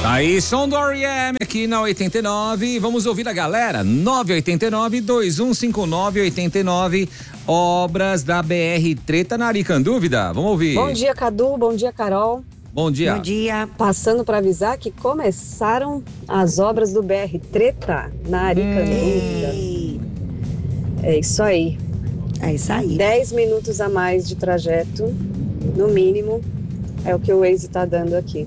Aí, som do R.E.M. aqui na 89. Vamos ouvir a galera. 989-2159-89. Obras da BR Treta na Aricandúvida. Vamos ouvir. Bom dia, Cadu. Bom dia, Carol. Bom dia. Bom dia. Passando para avisar que começaram as obras do BR Treta na Aricandúvida. É isso aí. É isso aí. 10 minutos a mais de trajeto, no mínimo, é o que o Waze está dando aqui.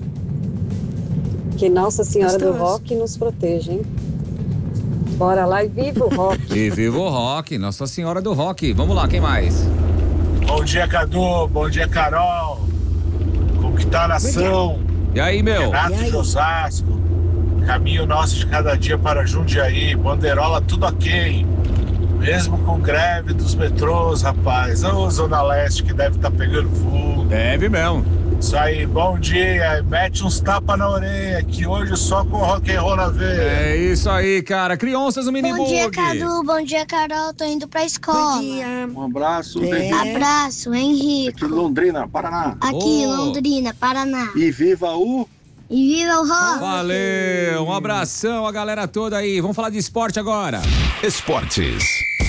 Que Nossa Senhora do Rock nos proteja, hein? Bora lá e viva o rock. E viva o rock, Nossa Senhora do Rock. Vamos lá, quem mais? Bom dia, Cadu. Bom dia, Carol. Como que tá a nação? E aí, meu? Renato de Osasco. Caminho nosso de cada dia para Jundiaí. Bandeirola tudo ok. Mesmo com greve dos metrôs, rapaz. Ô, Zona Leste que deve estar pegando fogo. Deve mesmo. Isso aí, bom dia. Mete uns tapas na orelha, que hoje só com rock and roll na veia. É isso aí, cara. Crianças no Minibug. Bom dia, Cadu. Bom dia, Carol. Tô indo pra escola. Bom dia. Um abraço. Abraço, Henrique. Aqui Londrina, Paraná. Aqui, Oh. Londrina, Paraná. E viva o... E viva o rock. Valeu, um abração a galera toda aí. Vamos falar de esporte agora. Esportes.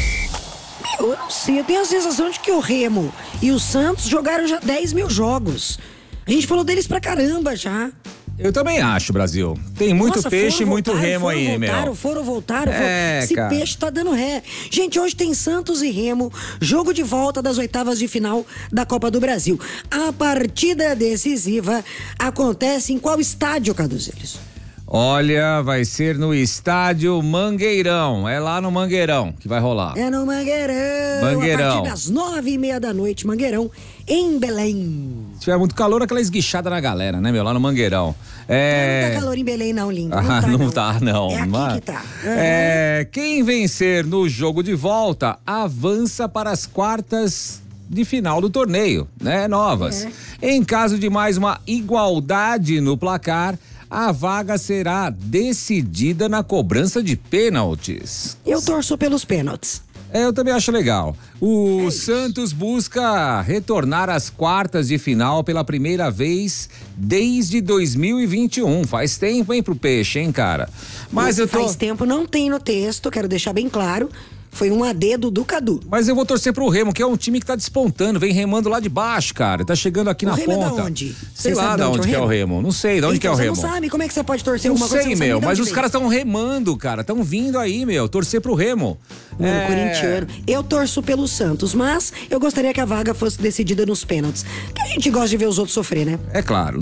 Eu não sei, eu tenho a sensação de que o Remo e o Santos jogaram já 10 mil jogos. A gente falou deles pra caramba já. Eu também acho, Brasil. Tem muito Nossa, peixe e muito remo aí, meu. Voltaram. É, Esse cara. peixe tá dando ré. Gente, hoje tem Santos e Remo, jogo de volta das oitavas de final da Copa do Brasil. A partida decisiva acontece em qual estádio, Caduzeiros? Olha, vai ser no estádio Mangueirão. É lá no Mangueirão que vai rolar. É no Mangueirão. Mangueirão. A partir das 9h30 da noite, Mangueirão, em Belém. Se tiver muito calor, aquela esguichada na galera, né, meu? Lá no Mangueirão. Não tá calor em Belém, não, lindo. Não tá, não. É aqui Mas- que tá. Quem vencer no jogo de volta avança para as quartas de final do torneio, né? Novas. Em caso de mais uma igualdade no placar, a vaga será decidida na cobrança de pênaltis. Eu torço pelos pênaltis. Eu também acho legal. O Santos busca retornar às quartas de final pela primeira vez desde 2021. Faz tempo, hein, pro Peixe, hein, cara? Mas eu tô... Faz tempo, não tem no texto, quero deixar bem claro. Foi um dedo do Cadu. Mas eu vou torcer pro Remo, que é um time que tá despontando, vem remando lá de baixo, cara. Tá chegando aqui O na Remo é da ponta. onde? Sei Você lá sabe de de onde que é o Remo. Não sei de onde que é o Remo. Você não sabe como é que você pode torcer Não uma coisa sei, que você não meu, sabe de mas onde os vem. caras estão remando, cara. Estão vindo aí, meu. Torcer pro Remo. Mano, corintiano. Eu torço pelo Santos, mas eu gostaria que a vaga fosse decidida nos pênaltis. Que a gente gosta de ver os outros sofrer, né? É claro.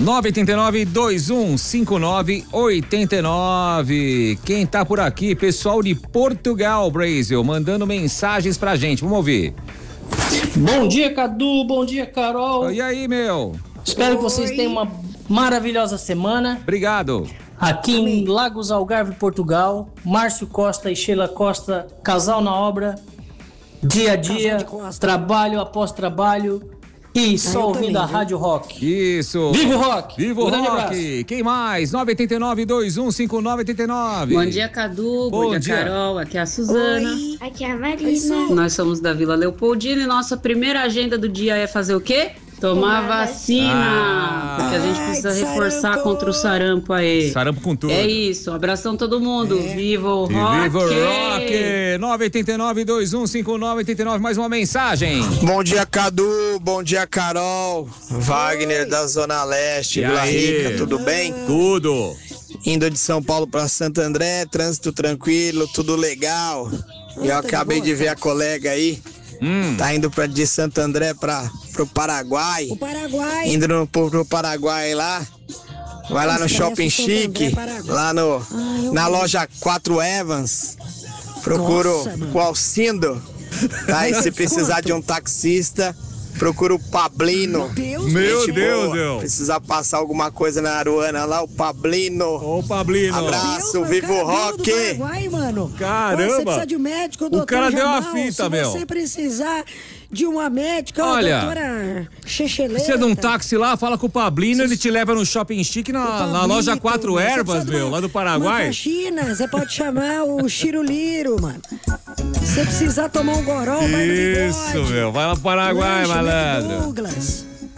989-2159-89. Quem tá por aqui? Pessoal de Portugal, Brasil, mandando mensagens pra gente. Vamos ouvir. Bom dia, Cadu. Bom dia, Carol. E aí, meu? Espero que vocês tenham uma maravilhosa semana. Obrigado. Aqui em Lagos Algarve, Portugal. Márcio Costa e Sheila Costa, casal na obra. Dia a dia, trabalho após trabalho. E só eu ouvindo também, a viu? Rádio Rock. Isso. Viva o rock! Viva o Grande rock! abraço. Quem mais? 989-2159-89. Bom dia, Cadu. Bom dia, Carol. Aqui é a Suzana. Oi. Aqui é a Marina. Nós somos da Vila Leopoldina e nossa primeira agenda do dia é fazer o quê? Tomar vacina. Porque a gente precisa Ai, reforçar sarampo. contra o sarampo aí. Sarampo com tudo. É isso. Abração todo mundo. Viva o E rock! viva o rock! 989-2159-89. Mais uma mensagem. Bom dia, Cadu. Bom dia, Carol. Wagner da Zona Leste, E Vila aí? Rica, tudo bem? Tudo. Indo de São Paulo para Santo André, trânsito tranquilo, tudo legal. E eu acabei de ver a colega aí, tá indo de Santo André pro Paraguai. O Paraguai. Indo pro Paraguai lá. Vai lá no Nossa, Shopping parece Santo André, Chique, Paraguai. lá eu na vi. loja 4 Evans. Procuro Nossa, mano. o Alcindo. Tá? E se precisar de um taxista, procura o Pablino. Meu Gente Deus, boa. meu. Precisar passar alguma coisa na Aruana lá, o Pablino. Ô, Pablino. Abraço, Deus, viva o cara, do rock! Paraguai, mano. Caramba. Você precisa de um médico, doutor cara deu uma Jamal. fita, Se meu. você precisar de uma médica, Olha, doutora Checheleta. Precisa de um táxi lá, fala com o Pablino, ele te leva no Shopping Chique na loja 4 Ervas, meu, lá do Paraguai. Uma faxina, você pode chamar o Chiruliro, mano. Se você precisar tomar um goró, vai no Isso, bigode. meu, vai lá pro Paraguai, Lanche, malandro. Douglas.